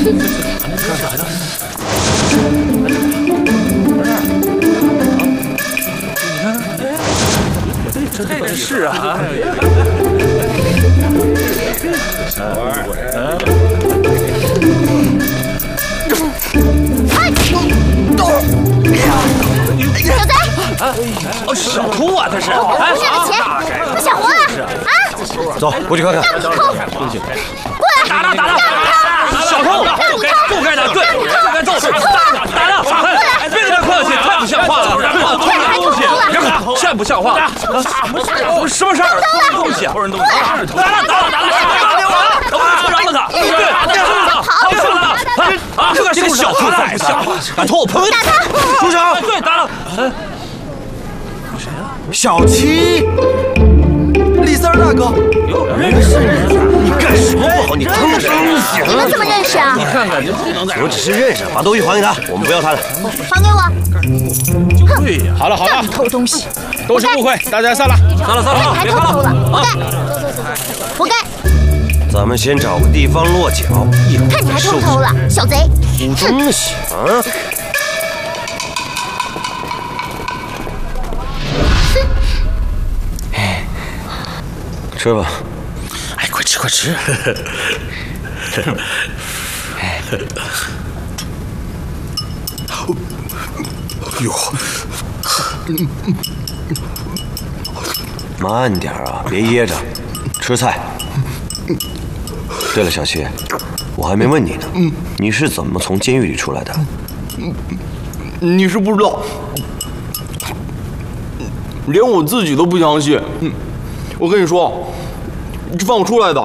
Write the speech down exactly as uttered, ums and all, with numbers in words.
这个是啊。小玩儿， 小贼！ 哦，小偷啊，这是！ 我不是的钱，不想活了啊！ 走，过去看看。 让你偷！过来！ 打他，打他！小偷，不该打，对，不该揍，打打他！别跟他客气，太不像话了！偷人东西，太不像话了！什么事儿？偷东西，偷人东西！打他，打他，打他！我饶了他！对，跑，跑他！啊，这个是小兔崽子，敢偷我盆？ 打他！ 住手！ 对，打了。谁啊？ 小七，李三儿大哥。哟，认识你？你干什么不好？你偷东西！ 你们怎么认识啊？ 你看看，你不能再…… 我只是认识，把东西还给他，我们不要他了。 还给我！ 对呀， 好了好了， 偷东西， 都是误会，大家散了。 散了散了， 还偷偷了，活该！活该！ 咱们先找个地方落脚，一会儿看你还偷偷了，小贼！ 偷东西啊！吃吧。 哎，快吃快吃！ 哟，慢点啊，别噎着，吃菜。对了，小七，我还没问你呢，你是怎么从监狱里出来的？ 你是不知道，连我自己都不相信。我跟你说，放我出来的